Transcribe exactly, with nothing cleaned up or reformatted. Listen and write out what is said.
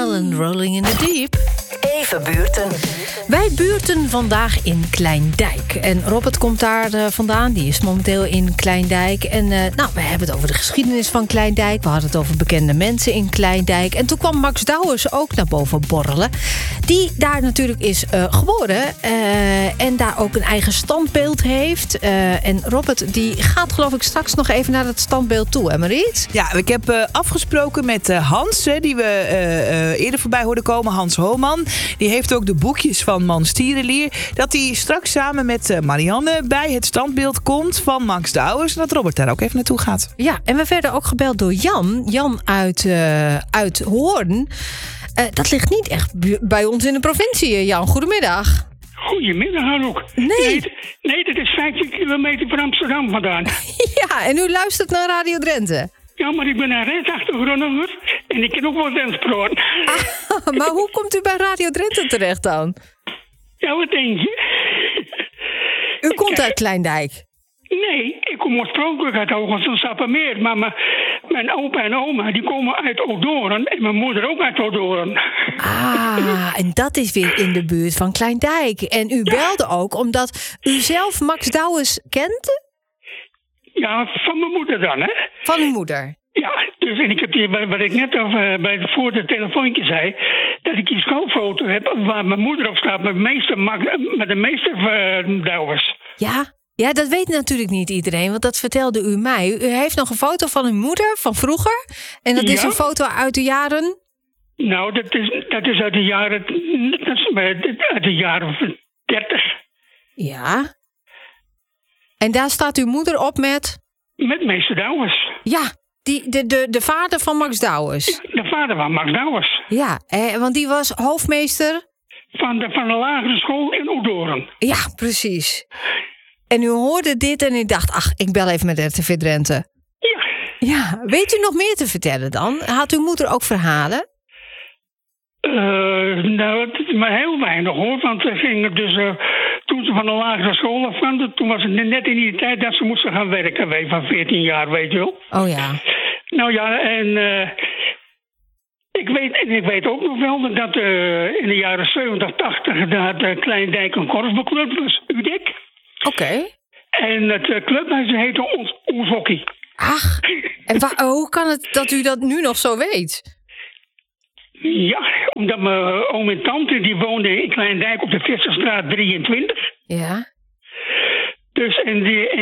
Adele en Rolling in the Deep. Even buurten. Wij buurten vandaag in Kleindijk. En Robert komt daar uh, vandaan. Die is momenteel in Kleindijk. En uh, nou, we hebben het over de geschiedenis van Kleindijk. We hadden het over bekende mensen in Kleindijk. En toen kwam Max Douwes ook naar boven borrelen. Die daar natuurlijk is uh, geboren. Uh, en daar ook een eigen standbeeld heeft. Uh, en Robert, die gaat geloof ik straks nog even naar het standbeeld toe. Hè Mariet? Ja, ik heb uh, afgesproken met uh, Hans, hè, die we uh, uh, eerder voorbij hoorden komen. Hans Hooman. Die heeft ook de boekjes van Mans Tierenlier. Dat hij straks samen met uh, Marianne bij het standbeeld komt van Max Douwes. En dat Robert daar ook even naartoe gaat. Ja, en we werden ook gebeld door Jan. Jan uit, uh, uit Hoorn. Uh, dat ligt niet echt bu- bij ons in de provincie, Jan. Goedemiddag. Goedemiddag, Anouk. Nee. Nee, nee, dat is vijftien kilometer van Amsterdam vandaan. Ja, en u luistert naar Radio Drenthe. Ja, maar ik ben een reisachtergrondiger en ik ken ook wel Drents praten. Ah, maar hoe komt u bij Radio Drenthe terecht dan? Ja, wat denk je? U komt uit Kleindijk. Nee, ik kom oorspronkelijk uit Hoogland en Sappemeer. Maar mijn, mijn opa en oma die komen uit Oudoorn en mijn moeder ook uit Oudoorn. Ah, en dat is weer in de buurt van Kleindijk. En u belde ook omdat u zelf Max Douwes kent? Ja, van mijn moeder dan, hè? Van uw moeder? Ja, dus en ik heb hier, wat ik net over, bij het, voor het telefoontje zei, dat ik die schoolfoto heb waar mijn moeder op staat met de meeste, met de meeste uh, Douwes. Ja? Ja, dat weet natuurlijk niet iedereen, want dat vertelde u mij. U heeft nog een foto van uw moeder van vroeger. En dat is Ja? een foto uit de jaren... Nou, dat is, dat is uit de jaren, dat is uit de jaren dertig. Ja. En daar staat uw moeder op met... Met meester Douwes. Ja, die, de, de, de vader van Max Douwes. De vader van Max Douwes. Ja, eh, want die was hoofdmeester... Van de, van de lagere school in Oudoorn. Ja, precies. En u hoorde dit en u dacht, ach, ik bel even met R T V Drenthe. Ja. Ja, weet u nog meer te vertellen dan? Had uw moeder ook verhalen? Uh, nou, het is maar heel weinig hoor. Want ze gingen dus, uh, toen ze van de lagere school af waren, toen was het net in die tijd dat ze moesten gaan werken. Weet, van veertien jaar, weet je wel. Oh ja. Nou ja, en uh, ik, weet, en ik weet ook nog wel dat uh, in de jaren zeventig, tachtig, dat uh, Kleindijk een korfbalclub was, U D I C. Oké. Okay. En het uh, clubhuis heette ons, ons hockey. Ach, en wa- hoe kan het dat u dat nu nog zo weet? Ja, omdat mijn oom en tante die woonden in Kleindijk op de Visserstraat drieëntwintig. Ja. Dus en die... En